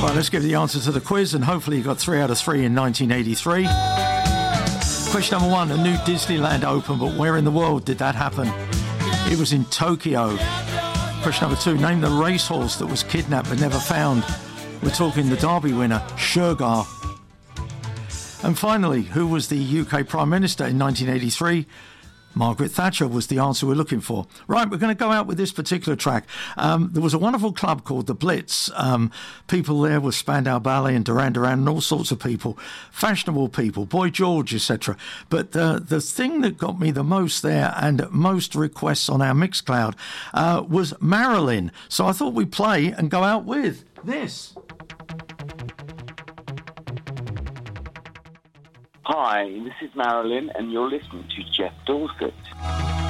Right, let's give the answer to the quiz, and hopefully you got 3 out of 3 in 1983. Question number 1, a new Disneyland opened, but where in the world did that happen? It was in Tokyo. Question number 2, name the racehorse that was kidnapped but never found. We're talking the Derby winner, Shergar. And finally, who was the UK Prime Minister in 1983? Margaret Thatcher was the answer we're looking for. Right, we're going to go out with this particular track. There was a wonderful club called the Blitz. People there were Spandau Ballet and Duran Duran and all sorts of people, fashionable people, Boy George, etc. But the thing that got me the most there and most requests on our Mixcloud was Marilyn. So I thought we'd play and go out with this. Hi, this is Marilyn, and you're listening to Jeff Dorset.